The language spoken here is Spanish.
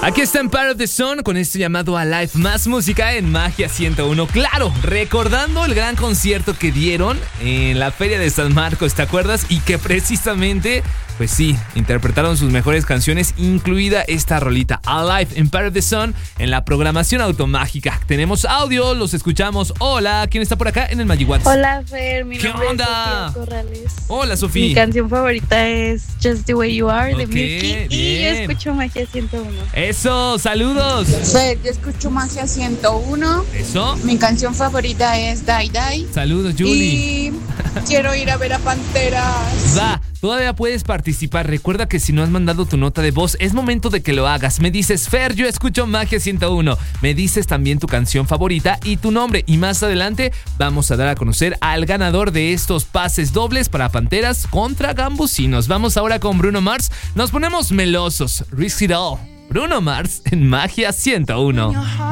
Aquí está Empire of the Sun con esto llamado Alive, más música en Magia 101. Claro, recordando el gran concierto que dieron en la Feria de San Marcos, ¿te acuerdas? Y que precisamente, pues sí, interpretaron sus mejores canciones, incluida esta rolita Alive, Empire of the Sun, en la programación automágica. Tenemos audio, los escuchamos. Hola, ¿quién está por acá en el Magic WhatsApp? Hola, Fer, mi nombre es Sofía Corrales. Hola, Sofía. Mi canción favorita es Just the Way You Are de Okay, Milky y yo escucho Magia 101. Eso, saludos. Fer, yo escucho Magia 101. Eso. Mi canción favorita es Die Die. Saludos, Julie. Y quiero ir a ver a Panteras. Va, todavía puedes participar. Recuerda que si no has mandado tu nota de voz, es momento de que lo hagas. Me dices, Fer, yo escucho Magia 101. Me dices también tu canción favorita y tu nombre. Y más adelante vamos a dar a conocer al ganador de estos pases dobles para Panteras contra Gambusinos. Vamos ahora con Bruno Mars. Nos ponemos melosos. Risk It All. Bruno Mars en Magia 101.